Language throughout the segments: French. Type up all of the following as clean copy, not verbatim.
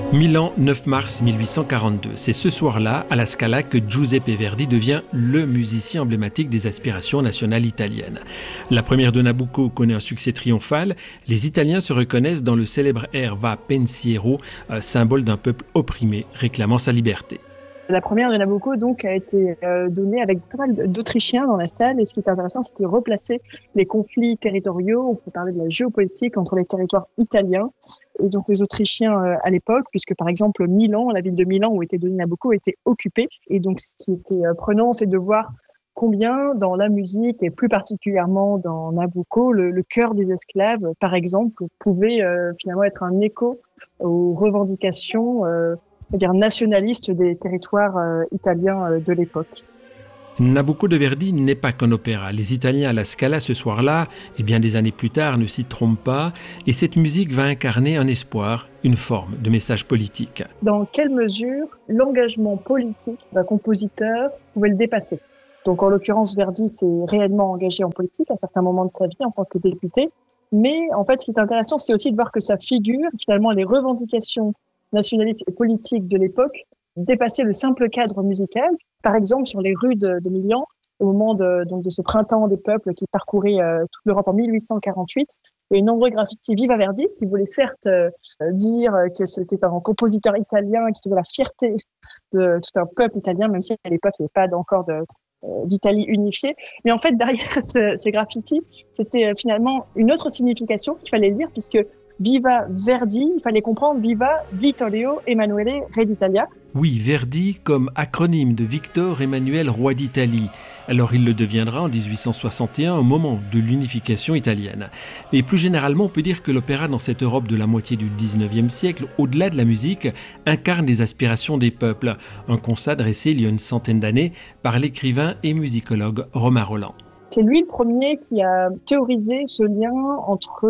Milan, 9 mars 1842. C'est ce soir-là, à la Scala, que Giuseppe Verdi devient le musicien emblématique des aspirations nationales italiennes. La première de Nabucco connaît un succès triomphal. Les Italiens se reconnaissent dans le célèbre air Va pensiero, symbole d'un peuple opprimé réclamant sa liberté. La première de Nabucco donc a été donnée avec pas mal d'Autrichiens dans la salle, et ce qui est intéressant, c'est de replacer les conflits territoriaux. On peut parler de la géopolitique entre les territoires italiens et donc les Autrichiens à l'époque, puisque par exemple Milan, la ville de Milan où était donné Nabucco, était occupée. Et donc ce qui était prenant, c'est de voir combien dans la musique et plus particulièrement dans Nabucco, le chœur des esclaves, par exemple, pouvait finalement être un écho aux revendications nationaliste des territoires italiens de l'époque. Nabucco de Verdi n'est pas qu'un opéra. Les Italiens à la Scala ce soir-là, et bien des années plus tard, ne s'y trompent pas, et cette musique va incarner un espoir, une forme de message politique. Dans quelle mesure l'engagement politique d'un compositeur pouvait le dépasser ? Donc en l'occurrence, Verdi s'est réellement engagé en politique à certains moments de sa vie en tant que député, mais en fait ce qui est intéressant, c'est aussi de voir que sa figure, finalement les revendications nationalistes et politiques de l'époque dépassaient le simple cadre musical. Par exemple, sur les rues de Milan, au moment de ce printemps des peuples qui parcourait toute l'Europe en 1848, il y a eu nombreux graffitis Viva Verdi qui voulaient certes dire que c'était un compositeur italien qui faisait la fierté de tout un peuple italien, même si à l'époque il n'y avait pas encore d'Italie unifiée. Mais en fait, derrière ces graffitis, c'était finalement une autre signification qu'il fallait lire, puisque Viva Verdi, il fallait comprendre Viva Vittorio Emanuele, Re d'Italia. Oui, Verdi comme acronyme de Victor Emmanuel, roi d'Italie. Alors il le deviendra en 1861 au moment de l'unification italienne. Et plus généralement, on peut dire que l'opéra dans cette Europe de la moitié du 19e siècle, au-delà de la musique, incarne les aspirations des peuples. Un constat dressé il y a une centaine d'années par l'écrivain et musicologue Romain Rolland. C'est lui le premier qui a théorisé ce lien entre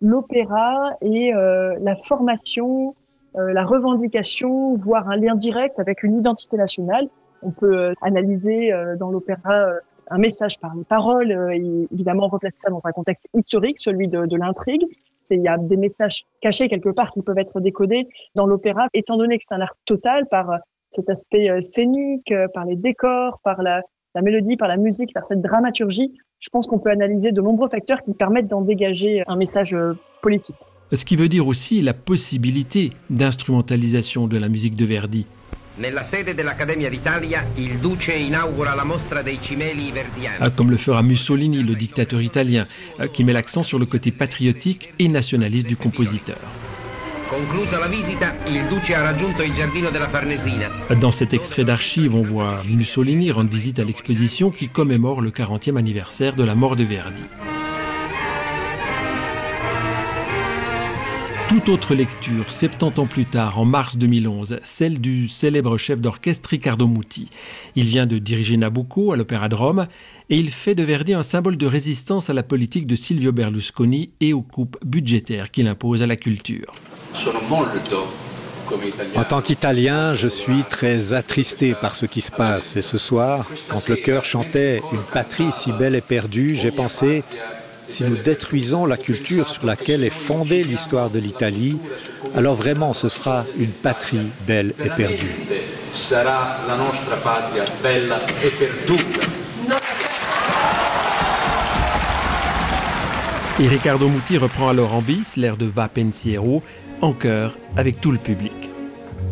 l'opéra et la formation, la revendication, voire un lien direct avec une identité nationale. On peut analyser dans l'opéra un message par les paroles et évidemment replacer ça dans un contexte historique, celui de l'intrigue. Il y a des messages cachés quelque part qui peuvent être décodés dans l'opéra, étant donné que c'est un art total par cet aspect scénique, par les décors, par la mélodie, par la musique, par cette dramaturgie. Je pense qu'on peut analyser de nombreux facteurs qui permettent d'en dégager un message politique. Ce qui veut dire aussi la possibilité d'instrumentalisation de la musique de Verdi. Nella sede dell'Accademia d'Italia, il Duce inaugura la mostra dei cimeli verdiani. Comme le fera Mussolini, le dictateur italien, qui met l'accent sur le côté patriotique et nationaliste du compositeur. Conclusa la visita, il Duce ha raggiunto il giardino della Farnesina. Dans cet extrait d'archives, on voit Mussolini rendre visite à l'exposition qui commémore le 40e anniversaire de la mort de Verdi. Toute autre lecture, 70 ans plus tard, en mars 2011, celle du célèbre chef d'orchestre Riccardo Muti. Il vient de diriger Nabucco à l'Opéra de Rome et il fait de Verdi un symbole de résistance à la politique de Silvio Berlusconi et aux coupes budgétaires qu'il impose à la culture. En tant qu'Italien, je suis très attristé par ce qui se passe. Et ce soir, quand le chœur chantait « Une patrie si belle et perdue », j'ai pensé, si nous détruisons la culture sur laquelle est fondée l'histoire de l'Italie, alors vraiment ce sera une patrie belle et perdue. Et Riccardo Muti reprend alors en bis l'air de Va pensiero, en chœur avec tout le public.